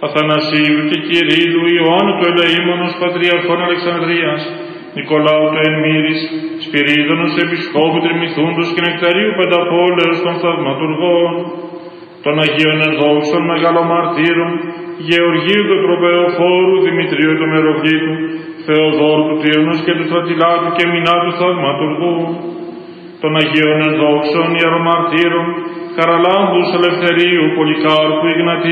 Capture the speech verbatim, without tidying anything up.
Αθανασίου και Κυρίδου, Ιωάννου του Ελεήμονος, Πατριαρχών Αλεξανδρίας, Νικολάου του Εμμύρης, Σπυρίδωνος Επισκόπου Τριμηθούντος και Νεκταρίου Πενταπόλεως των Θαυματουργών, των Αγίων Ενδόξων Μεγαλομαρτύρων, Γεωργίου του Τροπεοφόρου, Δημητρίου του Μεροβλήτου, Θεοδόρου του Τύρνος και του Στρατιλάτου και Μινάτου Θαυματουργού, των Αγίων Ενδόξων Ιερομαρτύρων, Χαραλάμπους Ελευθερίου, Πολυκάρπου, Ιγνατίου,